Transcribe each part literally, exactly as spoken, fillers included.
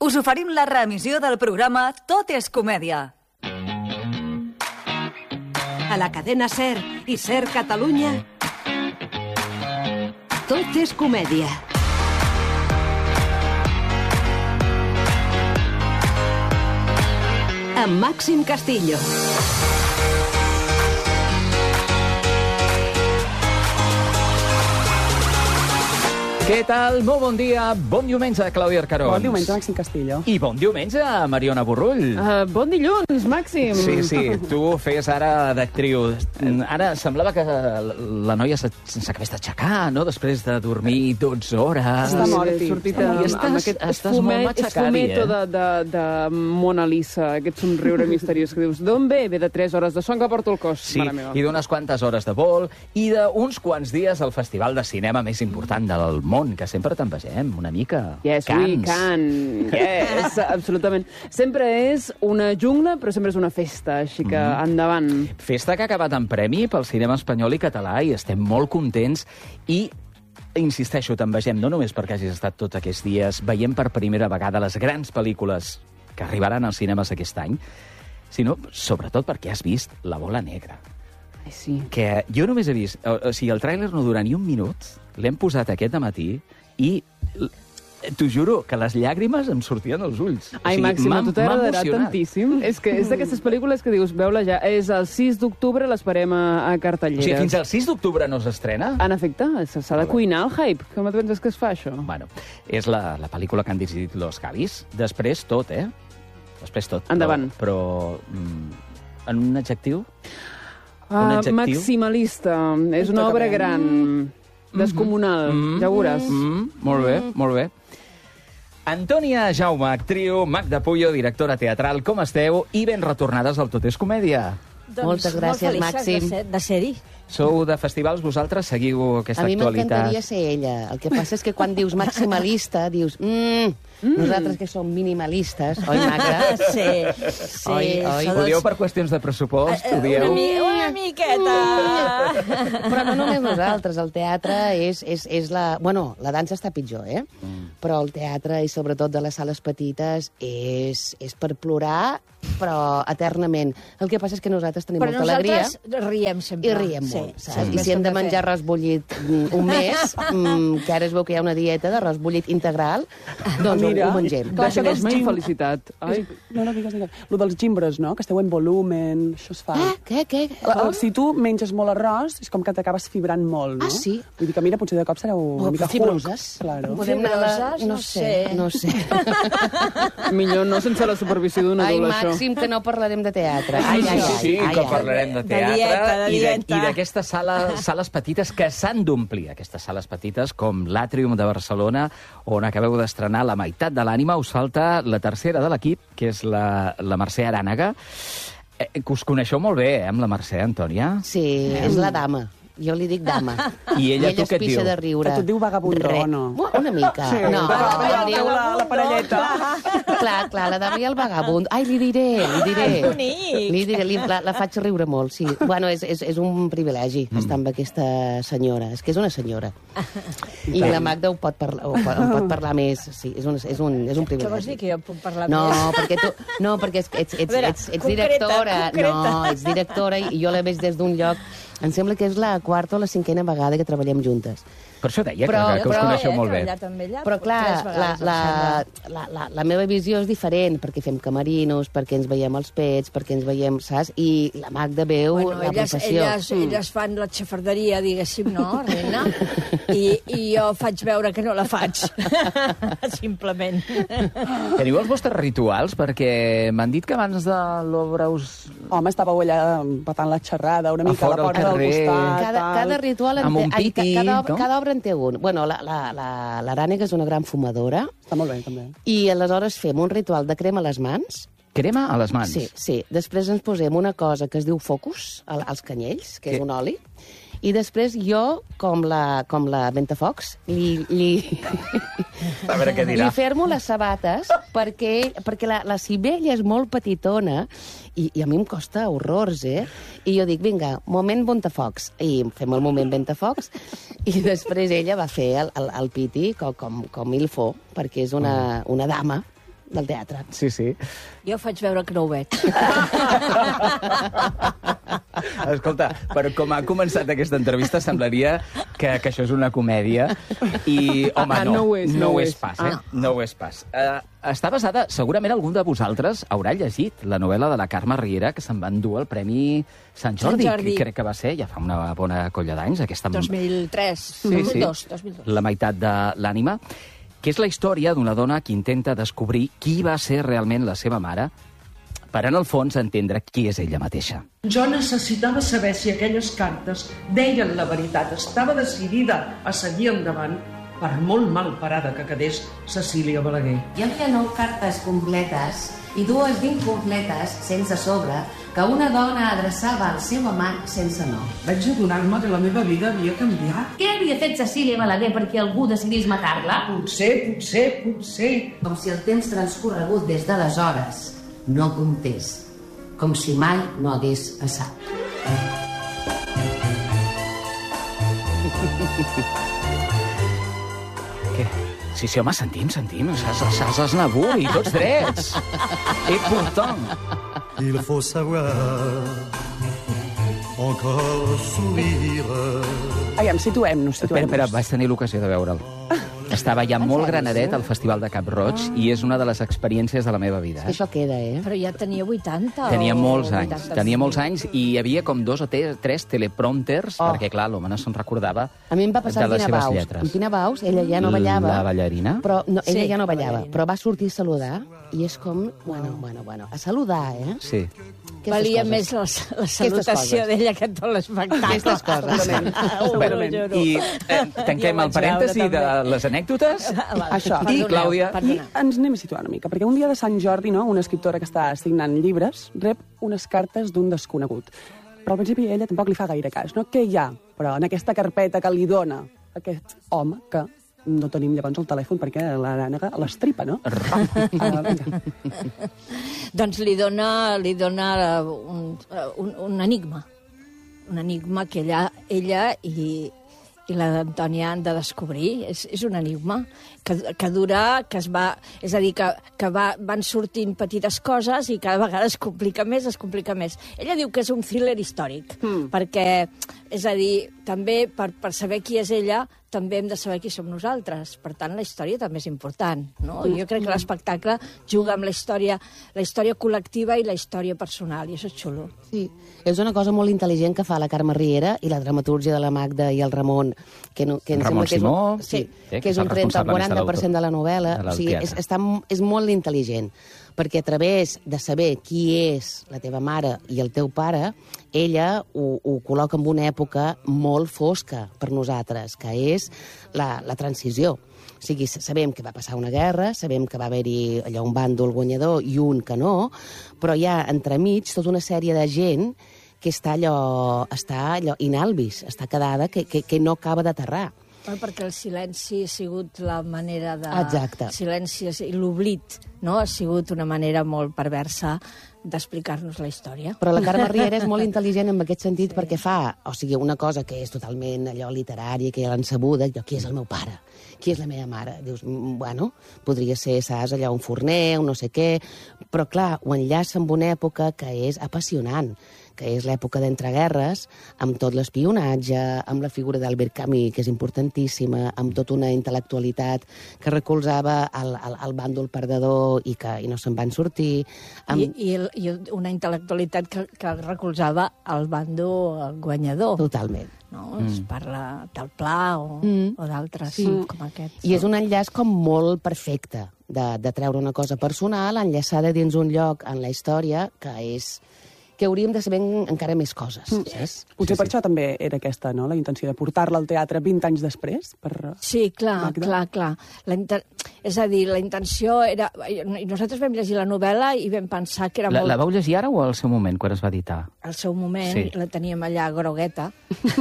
us oferim la reemissió del programa Tot és comèdia. A la cadena SER i SER Catalunya, Tot és comèdia. Amb Màxim Castillo. Què tal? Molt bon dia. Bon diumenge, Clàudia Arcarons. Bon diumenge, Màxim Castillo. I bon diumenge, Mariona Borrull. Uh, bon dilluns, Màxim. Sí, sí, tu fes ara d'actriu. Ara semblava que la noia s'acabés d'aixecar, no?, després de dormir dotze hores. Està mort, He sortit I amb, estàs- amb aquest estàs esfumet, molt matxacari, esfumeto eh? de, de, de Mona Lisa, aquest somriure misteriós que dius, d'on ve? Ve de tres hores de son que porto el cos, Sí, mare meva. i d'unes quantes hores de vol, i d'uns quants dies al festival de cinema més important del món, que sempre te'n vegem, una mica. Yes, we Cans. can. Yes, absolutament. Sempre és una jungla, però sempre és una festa, així que Mm-hmm. endavant. Festa que ha acabat en premi pel cinema espanyol i català, i estem molt contents, i insisteixo, te'n vegem, no només perquè hagis estat tots aquests dies veient per primera vegada les grans pel·lícules que arribaran als cinemes aquest any, sinó sobretot perquè has vist La bola negra. Ai, sí. Que jo només he vist... O, o sigui, el tràiler no dura ni un minut, l'hem posat aquest matí, i l- t'ho juro que les llàgrimes em sortien als ulls. Ai, o sigui, Màxim, a m'ha- tu t'agradarà m'ha emocionat. tantíssim. És que és d'aquestes pel·lícules que dius, veu-la ja. És el sis d'octubre, l'esperem a, a O cartelleres. sigui, fins al sis d'octubre no s'estrena? En efecte, s'ha s'ha de cuinar el hype. Com et penses que es fa, això? Bueno, és la, la pel·lícula que han decidit los Gavis. Després tot, eh? Després tot. Endavant. Però, però mm, en un adjectiu? Un Uh, adjectiu? maximalista. És una obra gran, descomunal. Mm. Ja ho veuràs. Mm, molt bé, molt bé. Antònia Jaume, actriu, Magda Puyo, directora teatral, com esteu? I ben retornades al Tot és comèdia. Doncs Moltes gràcies, molt felices Màxim. de ser- de ser-hi. Sou de festivals, vosaltres seguiu aquesta A mi actualitat? m'encantaria ser ella. El que passa és que quan dius maximalista, dius... Mm, mm. Nosaltres que som minimalistes, oi, Magda? Sí, sí. Oi, oi. Són Ho dieu els- per qüestions de pressupost? Eh, Ho dieu? Una, mi, una miqueta. Però no només nosaltres. El teatre és, és, és la... Bueno, la dansa està pitjor, eh? Mm. Però el teatre, i sobretot de les sales petites, és, és per plorar, però eternament. El que passa és que nosaltres tenim Però molta alegria nosaltres riem sempre. i riem Sí, molt, sí, saps? I més si hem que de menjar arròs bullit mm, un mes, mm, que ara es veu que hi ha una dieta d'arròs bullit integral, doncs ho, Mira. ho mengem. Clar, això dels Deixem-me gim- felicitat. Ai. No, no, digues, digues. Lo dels gimbres, no?, que esteu en volumen, això es fa. Ah, què, què? El- el- Si tu menges molt arròs, és com que t'acabes fibrant molt, no? Ah, sí? Vull dir que, mira, potser de cop sereu una Oh, mica Hulk. fibroses. Claro. Podem anar a la... Fibroses? No No sé, sé. no sé. Millor no sense la supervisió d'una Ai, adula, això. Màxim, que no parlarem de teatre. Ai, ai, ai. Sí, ai, que ai. parlarem de De teatre dieta, de i de- dieta. i d'aquestes sales, sales petites que s'han d'omplir, aquestes sales petites com l'Àtrium de Barcelona, on acabeu d'estrenar La meitat de l'ànima. Us falta la tercera de l'equip, que és la, la Mercè Arànega, eh, que us coneixeu molt bé, eh, amb la Mercè, Antònia? Sí, és la dama. Jo li dic dama. I ella, I tu ella què es et pixa diu? de riure. Que tu et diu vagabundo, Re. o no? Una mica. Sí, no, va, va, em va, diu- la, la parelleta. Clar, clar, la dama i el vagabund. Ai, li diré, li diré. Ai, bonic. Li diré, li, la, la faig riure molt, sí. Bueno, és, és, és un privilegi Mm. estar amb aquesta senyora. És que és una senyora. I la Magda ho pot parlar, ho, pot- ho pot parlar més. Sí, és un, és un, és un Què vols privilegi. dir, que jo puc parlar No, més? perquè tu, no, perquè ets, ets, ets, A veure, ets, ets concreta, directora. concreta. No, ets directora i jo la veig des d'un lloc. Em sembla que és la quarta o la cinquena vegada que treballem juntes. Per això deia Però- que, que us però- coneixeu eh, molt bé. treballat amb ella Però clar, tres la, vegades, em la, sembla. la, la, la meva visió és diferent, perquè fem camerinos, perquè ens veiem els pets, perquè ens veiem, saps? I la Magda veu Bueno, la elles, professió. elles, elles fan la xafarderia, diguéssim, no, reina? I, I jo faig veure que no la faig. Simplement. Teniu els vostres rituals? Perquè m'han dit que abans de l'obra us... Home, estàveu allà patant la xerrada, una A mica a la fora al porta del carrer. costat, Cada, tal. cada ritual... en Amb té- un ai, piti, cada, obra, no? cada obra en té un. Bueno, la, la, la, l'Arànega és una gran fumadora Està molt bé, també. i aleshores fem un ritual de crema a les mans. Crema a les mans. Sí, sí. Després ens posem una cosa que es diu focus, al- als canyells, que Que- és un oli. I després jo, com la, com la Ventafocs, li, li, A veure què dirà. li fermo les sabates perquè, perquè la, la cibella és molt petitona i, i a mi em costa horrors, eh? I jo dic, vinga, moment Ventafocs. I fem el moment Ventafocs i després ella va fer el, el, el piti com, com, com il fo, perquè és una, una dama del teatre. Sí, sí. Jo faig veure que no ho veig. Escolta, però com ha començat aquesta entrevista, semblaria que, que això és una comèdia. I, home, Ah, no. no ho és, no no ho ho és és. pas, eh? Ah. No ho és pas. Uh, està basada, segurament algun de vosaltres haurà llegit la novel·la de la Carme Riera, que se'n va endur el Premi Sant Jordi, Sant Jordi. que crec que va ser, ja fa una bona colla d'anys, aquesta... dos mil tres, Sí, dos mil sí. dos, dos mil dos. La meitat de l'ànima, que és la història d'una dona que intenta descobrir qui va ser realment la seva mare per, en el fons, entendre qui és ella mateixa. Jo necessitava saber si aquelles cartes deien la veritat. Estava decidida a seguir endavant, per molt mal parada que quedés Cecília Balaguer. Hi havia nou cartes completes i dues d'incompletes, sense sobre, que una dona adreçava al seu amant sense nom. Vaig adonar-me que la meva vida havia canviat. Què havia fet Cecília Balaguer perquè algú decidís matar-la? Potser, potser, potser... Com si el temps transcorregut des d'aleshores no comptés, com si mai no hagués passat. Què? Sí, sí, home, sentim, sentim. Saps Aznavour i tots drets. Et pourtant... Il faut savoir encore sourire. Aviam, situem-nos, Espera, situem-nos. espera, vaig tenir l'ocasió de veure'l. Estava ja molt granadet al Festival de Cap Roig i és una de les experiències de la meva vida. Que Eh? això queda, eh? Però ja tenia vuitanta. Tenia o molts anys, vuitanta-cinc. tenia molts anys i hi havia com dos o te- tres teleprompters, Oh. perquè, clar, l'home no se'n recordava A mi em va passar de amb les Pina seves Baus. lletres. Amb Pina Baus, ella ja no ballava. La ballarina? Però no, ella Sí, ja no la ballava, ballarina. però va sortir a saludar i és com, bueno, bueno, bueno, a saludar, eh? Sí. Aquestes Valia coses. més la, la salutació coses. d'ella que tot l'espectacle. Aquestes coses. Segurament. Bueno, I eh, tanquem Jo el vaig parèntesi veure, de també. les anècdotes. Això. I, Perdoneu, Clàudia... I perdoneu. ens anem a situar una mica, perquè un dia de Sant Jordi, no, una escriptora que està signant llibres rep unes cartes d'un desconegut. Però al principi ella tampoc li fa gaire cas, no? Què hi ha, però, en aquesta carpeta que li dona aquest home que no tenim llavors el telèfon perquè l'arànega l'estripa, no? Ah, vinga. Doncs li dona, li dona un, un, un enigma. Un enigma que ella, ella i, i l'Antònia han de descobrir. És, és un enigma que, que dura, que es va... És a dir, que, que va, van sortint petites coses i cada vegada es complica més, es complica més. Ella diu que és un thriller històric, mm. perquè, és a dir, també per, per saber qui és ella, també hem de saber qui som nosaltres. Per tant, la història també és important, no? Jo crec que l'espectacle juga amb la història, la història col·lectiva i la història personal, i això és xulo. Sí, és una cosa molt intel·ligent que fa la Carme Riera i la dramatúrgia de la Magda i el Ramon, que, no, que em Ramon sembla que és Simó, un, sí, eh, que és un trenta o quaranta per cent de la novel·la. de O sigui, és, està, és molt intel·ligent, perquè a través de saber qui és la teva mare i el teu pare, ella ho, ho col·loca en una època molt fosca per nosaltres, que és la, la transició. O sigui, sabem que va passar una guerra, sabem que va haver-hi allò un bàndol guanyador i un que no, però hi ha entremig tota una sèrie de gent que està allò, està allò inalvis, està quedada, que, que, que no acaba d'aterrar. Bueno, perquè el silenci ha sigut la manera de... Exacte. El silenci i l'oblit, no? Ha sigut una manera molt perversa d'explicar-nos la història. Però la Carme Riera és molt intel·ligent en aquest sentit, sí, perquè fa, o sigui, una cosa que és totalment allò literària, que ja l'han sabuda, allò, qui és el meu pare? Qui és la meva mare? Dius, mm, bueno, podria ser, saps, allò, un forner, un no sé què, però clar, ho enllaça amb una època que és apassionant, que és l'època d'entreguerres, amb tot l'espionatge, amb la figura d'Albert Camus, que és importantíssima, amb tota una intel·lectualitat que recolzava el, el, el bàndol perdedor i que i no se'n van sortir. Amb... I, i, el, I una intel·lectualitat que, que recolzava el bàndol guanyador. Totalment. No? Mm. Es parla del Pla o, Mm. o d'altres Sí. com aquests. I és un enllaç com molt perfecte de, de treure una cosa personal enllaçada dins un lloc en la història que és que hauríem de saber encara més coses, Mm. saps? Potser Sí, per sí. això també era aquesta, no?, la intenció de portar-la al teatre vint anys després. Per... Sí, clar, Magda? clar, clar. La inter... És a dir, la intenció era... I nosaltres vam llegir la novel·la i vam pensar que era La, molt... la vau llegir ara o al seu moment, quan es va editar? Al seu moment, Sí. sí. La teníem allà grogueta.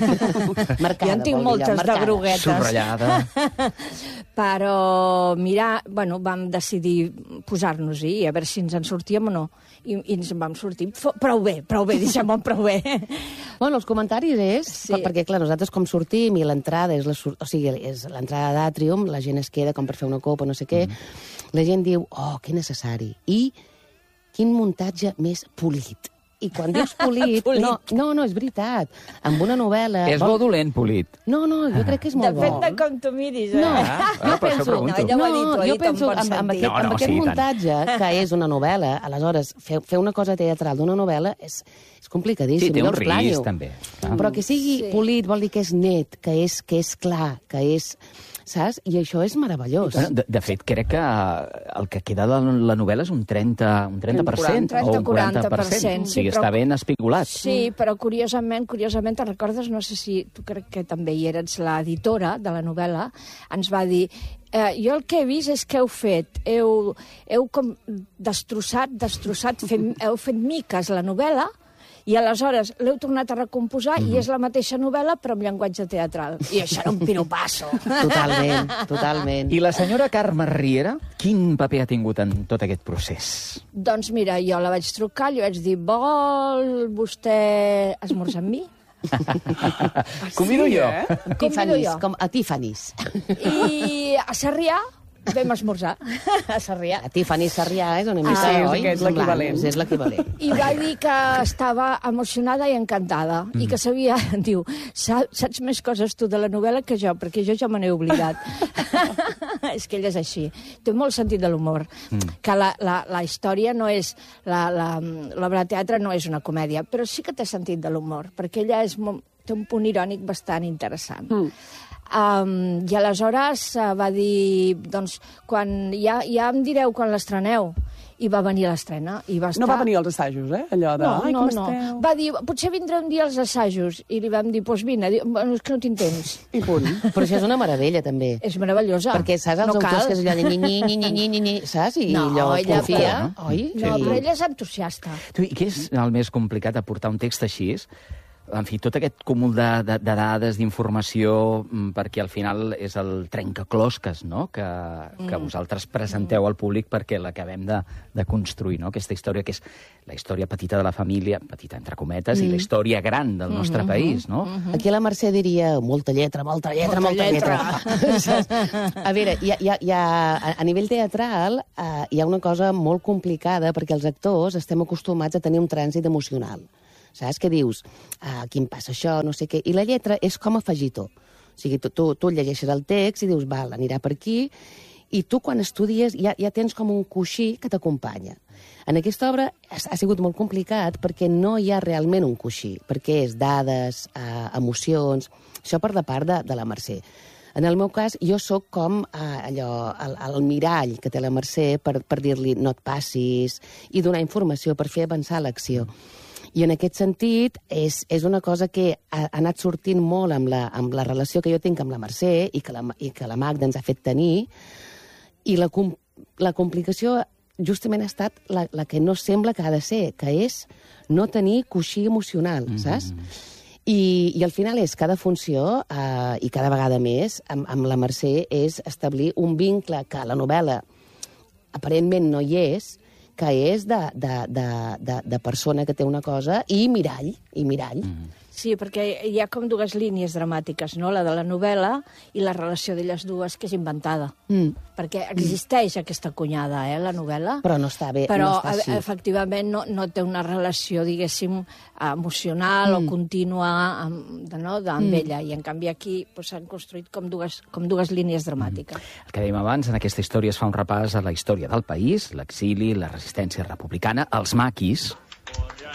Marcada, jo en tinc vol dir moltes allò, de marcada. groguetes. Subratllada. Però, mira, bueno, vam decidir posar-nos-hi i a veure si ens en sortíem o no. I, i ens en vam sortir F prou bé, prou bé, deixem-ho prou bé. Bueno, els comentaris és... Sí. Perquè, clar, nosaltres com sortim i l'entrada és la sur- o sigui, és l'entrada d'Àtrium, la gent es queda com per fer una copa, no sé què, mm. la gent diu, oh, que necessari. I quin muntatge més polit. I quan dius polit... Polit. No, no, no, és veritat. Amb una novel·la... És bo dolent, polit? No, no, jo crec que és molt bo. Depèn de com tu miris, eh? No, Ah, jo per això penso, pregunto. No, ella ho ha dit, ho ha jo dit penso en bon amb, amb sentit. aquest, No, no, amb aquest sí, i tant. muntatge, que és una novel·la, aleshores, fer, fer una cosa teatral d'una novel·la és, és complicadíssim. Sí, té jo un els risc, planyo. també. Ah. Però que sigui Sí. polit vol dir que és net, que és, que és clar, que és... Saps? I això és meravellós. Bueno, de, de fet, crec que el que queda de la novel·la és un trenta, un trenta per cent o un quaranta per cent. O sigui, sí, però- està ben espigolat. Sí, però curiosament, curiosament, te'n recordes, no sé si tu crec que també hi eres l'editora de la novel·la, ens va dir eh, jo el que he vist és que heu fet, heu, heu com destrossat, destrossat, fem, heu fet miques la novel·la, i aleshores l'heu tornat a recomposar mm. i és la mateixa novel·la però amb llenguatge teatral. I això era un piropasso. Totalment, totalment. I la senyora Carme Riera, quin paper ha tingut en tot aquest procés? Doncs mira, jo la vaig trucar, li vaig dir, vol vostè esmorzar amb mi? Convido jo. Convido Tiffany's, jo. com a Tiffany's. I a Sarrià vam esmorzar. A Sarrià. A Tiffany's Sarrià és una mica, Ah, sí, és oi? aquest, l'equivalent. És l'equivalent. I va dir que estava emocionada i encantada mm. i que sabia, diu, "Sa- saps més coses tu de la novel·la que jo, perquè jo ja me n'he oblidat." És que ell és així. Té molt sentit de l'humor. Mm. Que la, la, la història no és... La, la, l'obra de teatre no és una comèdia, però sí que té sentit de l'humor, perquè ella és molt, té un punt irònic bastant interessant. Mm. Um, I aleshores uh, va dir, doncs, quan ja, ja em direu quan l'estreneu. I va venir a l'estrena. I va estar... No va venir als assajos, eh? Allò de... No, Ai, no, com no. esteu? Va dir, potser vindré un dia als assajos. I li vam dir, doncs pues vine. Diu, bueno, és que no tinc temps. I punt. Però això és una meravella, també. És meravellosa. Perquè saps els no autors cal. que és allò de ni, ni, ni, ni, ni, ni, ni, saps? I No, allò es ella- confia, no? oi? No, Sí. però ella és entusiasta. Tu, i què és el més complicat de portar un text així? En fi, tot aquest cúmul de, de, de dades, d'informació, mm, perquè al final és el trencaclosques, no?, que, que Mm. vosaltres presenteu al públic perquè l'acabem de, de construir, no?, aquesta història que és la història petita de la família, petita entre cometes, i la història gran del nostre país, no? Aquí la Mercè diria molta lletra, molta lletra, molta, Molta lletra. A veure, hi ha, hi ha, hi ha, a, a nivell teatral eh, hi ha una cosa molt complicada perquè els actors estem acostumats a tenir un trànsit emocional. Saps? Que dius, ah, aquí em passa això, no sé què... I la lletra és com afegitó. O sigui, tu, tu, tu llegeixes el text i dius, val, anirà per aquí, i tu quan estudies ja, ja tens com un coixí que t'acompanya. En aquesta obra ha, ha sigut molt complicat perquè no hi ha realment un coixí, perquè és dades, eh, emocions, això per la part de, de la Mercè. En el meu cas, jo sóc com eh, allò, el, el mirall que té la Mercè per, per dir-li no et passis i donar informació per fer avançar l'acció. I en aquest sentit és, és una cosa que ha, ha anat sortint molt amb la, amb la relació que jo tinc amb la Mercè i que la, i que la Magda ens ha fet tenir, i la, com, la complicació justament ha estat la, la que no sembla que ha de ser, que és no tenir coixí emocional, mm-hmm. saps? I, I al final és cada funció, eh, i cada vegada més, amb, amb la Mercè, és establir un vincle que a la novel·la aparentment no hi és, que és de, de, de, de, de persona que té una cosa i mirall, i mirall. Mm. Sí, perquè hi ha com dues línies dramàtiques, no? La de la novel·la i la relació d'elles dues, que és inventada. Mm. Perquè existeix aquesta cunyada, eh, la novel·la. Però no està bé, Però, no està així. e- efectivament, no, no té una relació, diguéssim, emocional mm. o contínua amb, de, no, amb mm. ella. I, en canvi, aquí doncs, s'han construït com dues, com dues línies dramàtiques. El que dèiem abans, en aquesta història es fa un repàs a la història del país, l'exili, la resistència republicana, els maquis,